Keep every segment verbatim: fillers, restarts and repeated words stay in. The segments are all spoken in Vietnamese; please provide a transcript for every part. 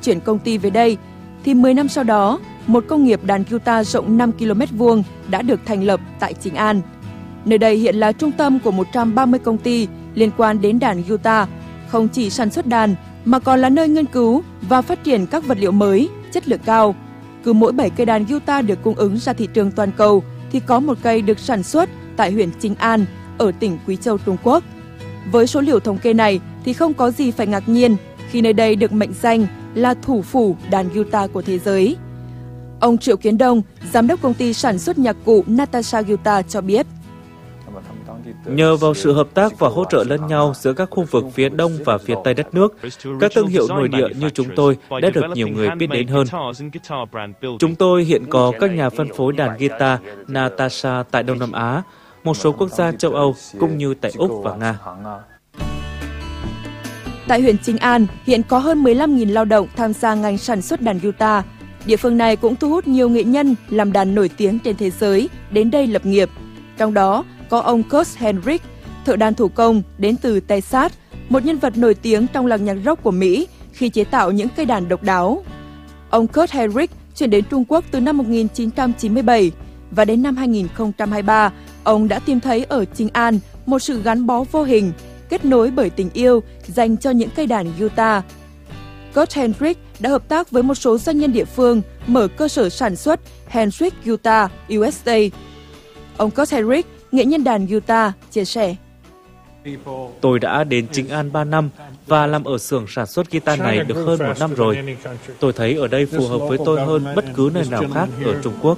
chuyển công ty về đây, thì mười năm sau đó, một công nghiệp đàn guitar rộng năm ki lô mét vuông đã được thành lập tại Chính An. Nơi đây hiện là trung tâm của một trăm ba mươi công ty liên quan đến đàn guitar, không chỉ sản xuất đàn mà còn là nơi nghiên cứu và phát triển các vật liệu mới, chất lượng cao. Cứ mỗi bảy cây đàn guitar được cung ứng ra thị trường toàn cầu thì có một cây được sản xuất tại huyện Chính An ở tỉnh Quý Châu, Trung Quốc. Với số liệu thống kê này thì không có gì phải ngạc nhiên khi nơi đây được mệnh danh là thủ phủ đàn guitar của thế giới. Ông Triệu Kiến Đông, giám đốc công ty sản xuất nhạc cụ Natasha Guitar cho biết. Nhờ vào sự hợp tác và hỗ trợ lẫn nhau giữa các khu vực phía đông và phía tây đất nước, các thương hiệu nội địa như chúng tôi đã được nhiều người biết đến hơn. Chúng tôi hiện có các nhà phân phối đàn guitar Natasha tại Đông Nam Á, một số quốc gia châu Âu cũng như tại Úc và Nga. Tại huyện Chính An, hiện có hơn mười lăm nghìn lao động tham gia ngành sản xuất đàn guitar. Địa phương này cũng thu hút nhiều nghệ nhân làm đàn nổi tiếng trên thế giới đến đây lập nghiệp. Trong đó có ông Kurt Henrik, thợ đàn thủ công đến từ Texas, một nhân vật nổi tiếng trong làng nhạc rock của Mỹ khi chế tạo những cây đàn độc đáo. Ông Kurt Henrik chuyển đến Trung Quốc từ năm một nghìn chín trăm chín mươi bảy và đến năm hai nghìn không trăm hai mươi ba, ông đã tìm thấy ở Chính An một sự gắn bó vô hình, kết nối bởi tình yêu dành cho những cây đàn guitar. Kurt Henrik đã hợp tác với một số doanh nhân địa phương mở cơ sở sản xuất Henrik Guitar u ét a. Ông Kurt Henrik, nghệ nhân đàn guitar, chia sẻ. Tôi đã đến Chính An ba năm và làm ở xưởng sản xuất guitar này được hơn một năm rồi. Tôi thấy ở đây phù hợp với tôi hơn bất cứ nơi nào khác ở Trung Quốc.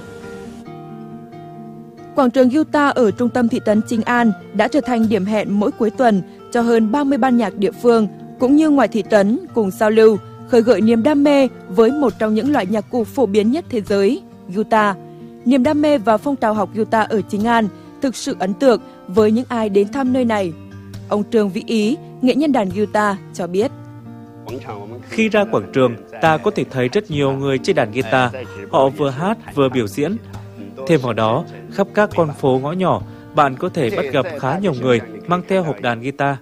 Quảng trường guitar ở trung tâm thị trấn Chính An đã trở thành điểm hẹn mỗi cuối tuần cho hơn ba mươi ban nhạc địa phương cũng như ngoài thị trấn cùng giao lưu, khơi gợi niềm đam mê với một trong những loại nhạc cụ phổ biến nhất thế giới, guitar. Niềm đam mê và phong trào học guitar ở Chính An thực sự ấn tượng với những ai đến thăm nơi này. Ông Trương Vĩ Ý, nghệ nhân đàn guitar, cho biết. Khi ra quảng trường, ta có thể thấy rất nhiều người chơi đàn guitar. Họ vừa hát vừa biểu diễn. Thêm vào đó, khắp các con phố ngõ nhỏ, bạn có thể bắt gặp khá nhiều người mang theo hộp đàn guitar.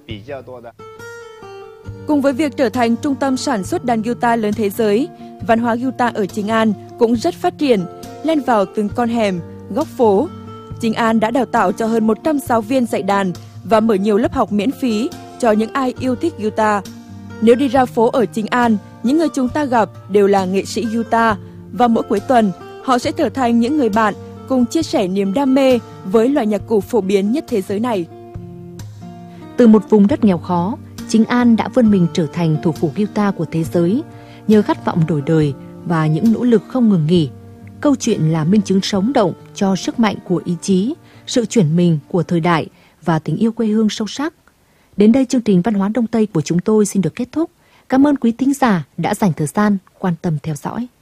Cùng với việc trở thành trung tâm sản xuất đàn guitar lớn thế giới, văn hóa guitar ở Chính An cũng rất phát triển, len vào từng con hẻm, góc phố. Chính An đã đào tạo cho hơn một trăm giáo viên dạy đàn và mở nhiều lớp học miễn phí cho những ai yêu thích guitar. Nếu đi ra phố ở Chính An, những người chúng ta gặp đều là nghệ sĩ guitar và mỗi cuối tuần, họ sẽ trở thành những người bạn cùng chia sẻ niềm đam mê với loại nhạc cụ phổ biến nhất thế giới này. Từ một vùng đất nghèo khó, Chính An đã vươn mình trở thành thủ phủ guitar của thế giới nhờ khát vọng đổi đời và những nỗ lực không ngừng nghỉ. Câu chuyện là minh chứng sống động cho sức mạnh của ý chí, sự chuyển mình của thời đại và tình yêu quê hương sâu sắc. Đến đây chương trình Văn hóa Đông Tây của chúng tôi xin được kết thúc. Cảm ơn quý thính giả đã dành thời gian quan tâm theo dõi.